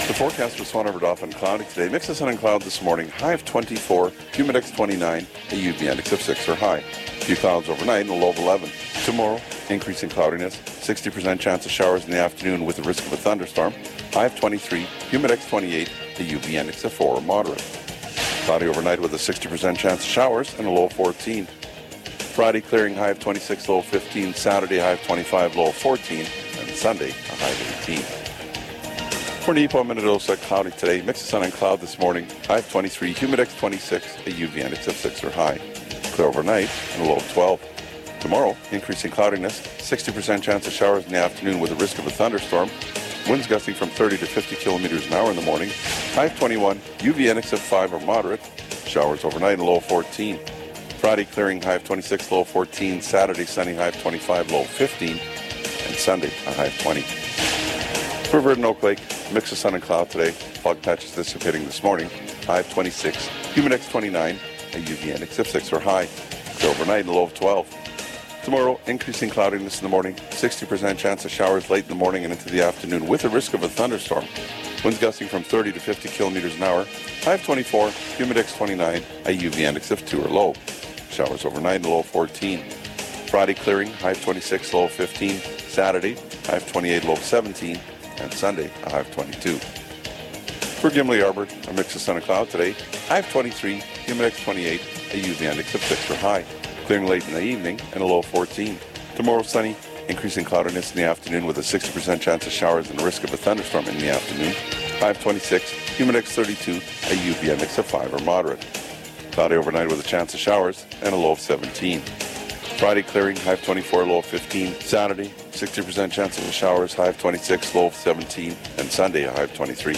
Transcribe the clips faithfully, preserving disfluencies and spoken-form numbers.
The forecast for Swan River Dauphin cloudy today. Mix of sun and cloud this morning. High of twenty-four, humidex twenty-nine, a U V index of six or high. A few clouds overnight and a low of eleven. Tomorrow, increasing cloudiness. sixty percent chance of showers in the afternoon with the risk of a thunderstorm. High of twenty-three, humidex twenty-eight, a U V index of four or moderate. Cloudy overnight with a sixty percent chance of showers and a low of fourteen. Friday, clearing, high of twenty-six, low of fifteen. Saturday, high of twenty-five, low of fourteen. And Sunday, a high of eighteen. For Nepo, Minnedosa, cloudy today. Mix of sun and cloud this morning. High of twenty-three, humidex twenty-six, a U V index of six or high. Clear overnight and a low of twelve. Tomorrow, increasing cloudiness. sixty percent chance of showers in the afternoon with the risk of a thunderstorm. Winds gusting from thirty to fifty kilometers an hour in the morning. High of twenty-one, U V index of five or moderate. Showers overnight and a low of fourteen. Friday, clearing, high of twenty-six, low of fourteen. Saturday, sunny, high of twenty-five, low of fifteen. And Sunday, a high of twenty. For Verdon Oak Lake, mix of sun and cloud today. Fog patches dissipating this morning. High of twenty-six, humidex twenty-nine, a U V index of six or high. Clear overnight and a low of twelve. Tomorrow, increasing cloudiness in the morning. sixty percent chance of showers late in the morning and into the afternoon with the risk of a thunderstorm. Winds gusting from thirty to fifty kilometers an hour. High of twenty-four, humidex twenty-nine, a U V index of two or low. Showers overnight and a low of fourteen. Friday, clearing, high of twenty-six, low of fifteen. Saturday, high of twenty-eight, low of seventeen. And Sunday, a high of twenty-two. For Gimli Arbor, a mix of sun and cloud today. High of twenty-three, humidex twenty-eight, a U V index of six or high. Clearing late in the evening and a low of fourteen. Tomorrow, sunny, increasing cloudiness in the afternoon with a sixty percent chance of showers and the risk of a thunderstorm in the afternoon. High of twenty-six, humidex thirty-two, a U V index of five or moderate. Cloudy overnight with a chance of showers and a low of seventeen. Friday, clearing, high of twenty-four, low of fifteen. Saturday, sixty percent chance of showers, high of twenty-six, low of seventeen. And Sunday, a high of twenty-three.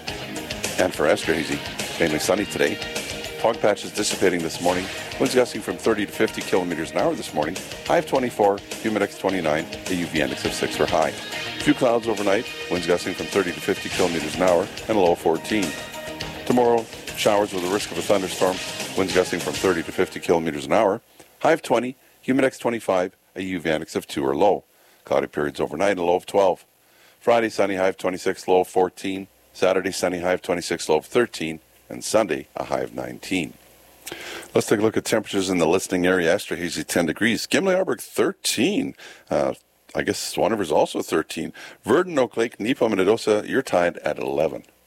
And for Esterhazy, mainly sunny today. Fog patches dissipating this morning. Winds gusting from thirty to fifty kilometers an hour this morning. High of twenty-four, humidex twenty-nine, a U V index of six or high. A few clouds overnight. Winds gusting from thirty to fifty kilometers an hour and a low of fourteen. Tomorrow, showers with the risk of a thunderstorm. Winds gusting from thirty to fifty kilometers an hour. High of twenty. Humidex twenty-five, a U V index of two or low. Cloudy periods overnight, a low of twelve. Friday, sunny, high of twenty-six, low of fourteen. Saturday, sunny, high of twenty-six, low of thirteen. And Sunday, a high of nineteen. Let's take a look at temperatures in the listening area. Esterhazy, ten degrees. Gimli Arborg, thirteen. Uh, I guess Swan River's also thirteen. Verdon, Oak Lake, Nepo, Minnedosa, you're tied at eleven.